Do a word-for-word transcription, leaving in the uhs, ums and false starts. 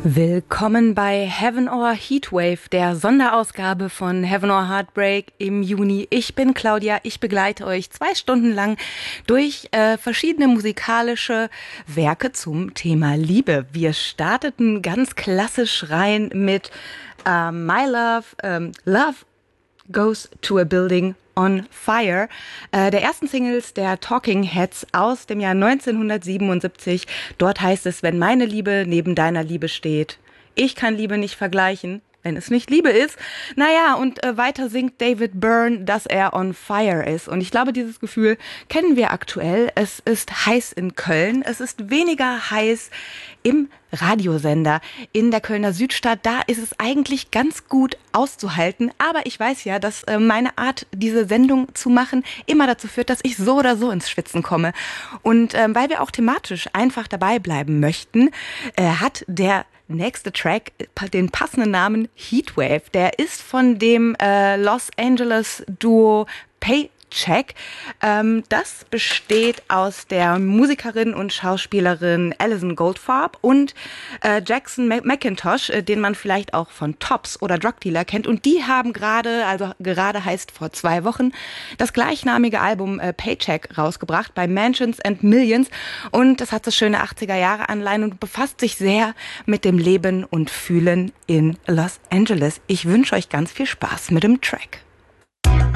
Willkommen bei Heaven or Heatwave, der Sonderausgabe von Heaven or Heartbreak im Juni. Ich bin Claudia, ich begleite euch zwei Stunden lang durch äh, verschiedene musikalische Werke zum Thema Liebe. Wir starteten ganz klassisch rein mit äh, My Love, ähm, Love Goes to a Building on Fire, äh, der ersten Singles der Talking Heads aus dem Jahr neunzehnhundertsiebenundsiebzig. Dort heißt es, wenn meine Liebe neben deiner Liebe steht, ich kann Liebe nicht vergleichen, wenn es nicht Liebe ist. Naja, und äh, weiter singt David Byrne, dass er on fire ist. Und ich glaube, dieses Gefühl kennen wir aktuell. Es ist heiß in Köln, es ist weniger heiß im Radiosender in der Kölner Südstadt. Da ist es eigentlich ganz gut auszuhalten. Aber ich weiß ja, dass äh, meine Art, diese Sendung zu machen, immer dazu führt, dass ich so oder so ins Schwitzen komme. Und ähm, weil wir auch thematisch einfach dabei bleiben möchten, äh, hat der nächste Track den passenden Namen Heatwave. Der ist von dem äh, Los Angeles Duo Paycheck. Ähm, das besteht aus der Musikerin und Schauspielerin Alison Goldfarb und äh, Jackson McIntosh, äh, den man vielleicht auch von Tops oder Drug Dealer kennt. Und die haben gerade, also gerade heißt vor zwei Wochen, das gleichnamige Album äh, Paycheck rausgebracht bei Mansions and Millions. Und das hat so schöne achtziger Jahre Anleihen und befasst sich sehr mit dem Leben und Fühlen in Los Angeles. Ich wünsche euch ganz viel Spaß mit dem Track.